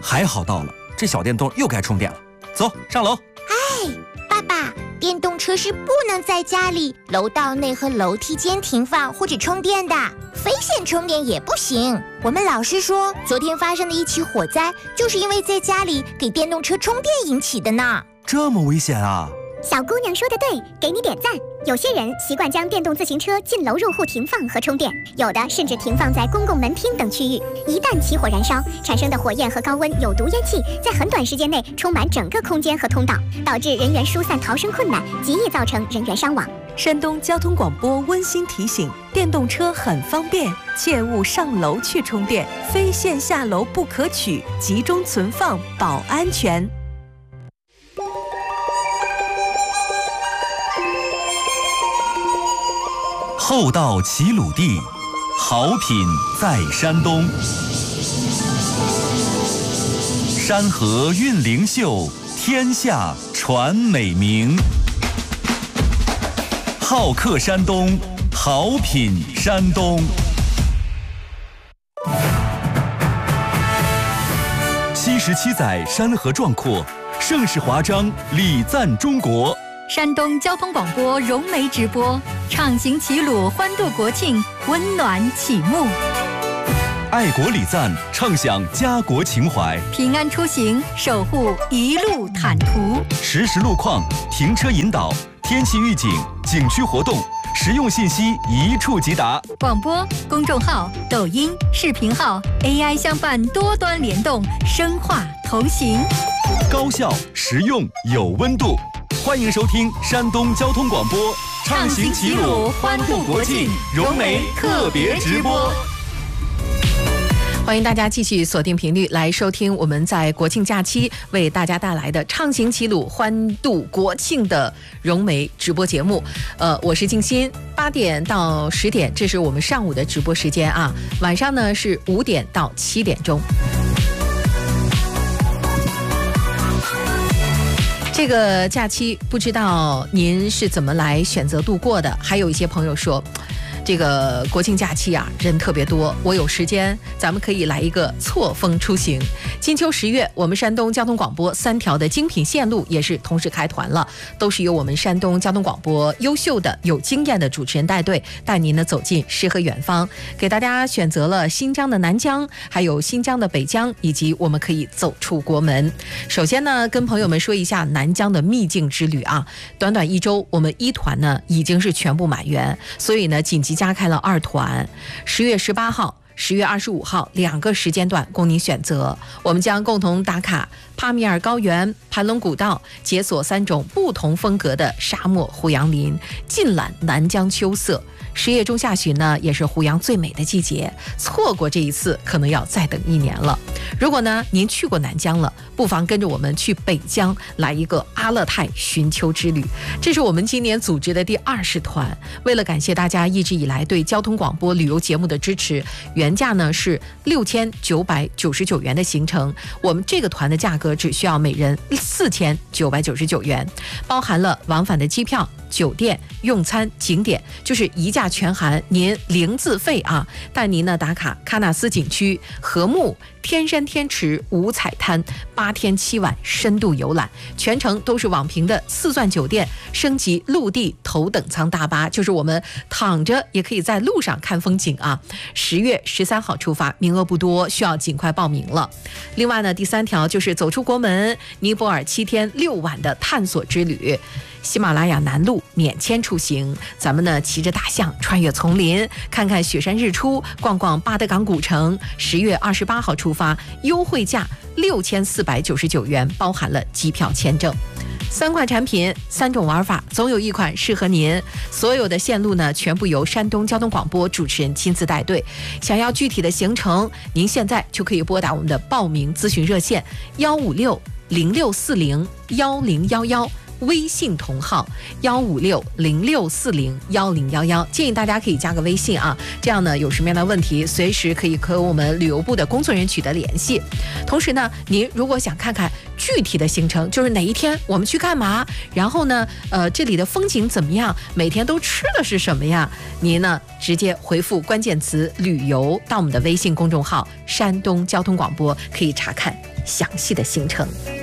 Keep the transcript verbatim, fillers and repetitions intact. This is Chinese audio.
还好到了，这小电动又该充电了。走，上楼。 哎，爸爸，电动车是不能在家里、楼道内和楼梯间停放或者充电的，非线充电也不行。我们老师说，昨天发生的一起火灾，就是因为在家里给电动车充电引起的呢。 这么危险啊！ 小姑娘说的对，给你点赞。有些人习惯将电动自行车进楼入户停放和充电，有的甚至停放在公共门厅等区域。一旦起火燃烧，产生的火焰和高温有毒烟气在很短时间内充满整个空间和通道，导致人员疏散逃生困难，极易造成人员伤亡。 山东交通广播温馨提醒：电动车很方便，切勿上楼去充电，非线下楼不可取，集中存放保安全。 厚道齐鲁地，好品在山东。山河韵灵秀，天下传美名。好客山东，好品山东。七十七载山河壮阔，盛世华章礼赞中国。 山东交通广播融媒直播，畅行齐鲁，欢度国庆，温暖启幕。 爱国礼赞，畅享家国情怀。 平安出行，守护一路坦途。 实时路况、停车引导、天气预警、景区活动，实用信息一触即达。 广播、公众号、抖音、视频号 A I 相伴，多端联动，深化同行。 高效、实用、有温度。欢迎收听山东交通广播，畅行齐鲁，欢度国庆，融媒特别直播。 欢迎大家继续锁定频率来收听我们在国庆假期为大家带来的畅行齐鲁欢度国庆的融媒直播节目。呃，我是静心，八点到十点，这是我们上午的直播时间啊。晚上呢是五点到七点钟。这个假期不知道您是怎么来选择度过的？还有一些朋友说，这个国庆假期啊，人特别多，我有时间，咱们可以来一个错峰出行。金秋十月，我们山东交通广播三条的精品线路也是同时开团了，都是由我们山东交通广播优秀的、有经验的主持人带队，带您呢走进诗和远方，给大家选择了新疆的南疆，还有新疆的北疆，以及我们可以走出国门。首先呢，跟朋友们说一下南疆的秘境之旅啊，短短一周，我们一团呢已经是全部满员，所以呢紧急加开了二团，十月十八号、十月二十五号两个时间段供您选择。我们将共同打卡帕米尔高原、盘龙古道，解锁三种不同风格的沙漠胡杨林，尽览南疆秋色。十月中下旬呢，也是胡杨最美的季节，错过这一次可能要再等一年了。如果呢您去过南疆了，不妨跟着我们去北疆来一个阿勒泰寻秋之旅。这是我们今年组织的第二十团，为了感谢大家一直以来对交通广播旅游节目的支持，原价呢是六千九百九十九元的行程，我们这个团的价格只需要每人四千九百九十九元，包含了往返的机票、酒店、用餐、景点，就是一价全含，您零自费啊！带您呢打卡喀纳斯景区、禾木、天山天池、五彩滩，八天七晚深度游览，全程都是网评的四钻酒店，升级陆地头等舱大巴，就是我们躺着也可以在路上看风景啊！十月十三号出发，名额不多，需要尽快报名了。另外呢，第三条就是走出国门，尼泊尔七天六晚的探索之旅。喜马拉雅南路免签出行，咱们呢骑着大象穿越丛林，看看雪山日出，逛逛巴德港古城。十月二十八号出发，优惠价六千四百九十九元，包含了机票、签证。三款产品，三种玩法，总有一款适合您。所有的线路呢，全部由山东交通广播主持人亲自带队。想要具体的行程，您现在就可以拨打我们的报名咨询热线幺五六零六四零幺零幺幺。微信同号幺五六零六四零幺零幺幺，建议大家可以加个微信啊，这样呢有什么样的问题，随时可以和我们旅游部的工作人员取得联系。同时呢，您如果想看看具体的行程，就是哪一天我们去干嘛，然后呢，呃，这里的风景怎么样，每天都吃的是什么呀？您呢直接回复关键词旅游到我们的微信公众号山东交通广播，可以查看详细的行程。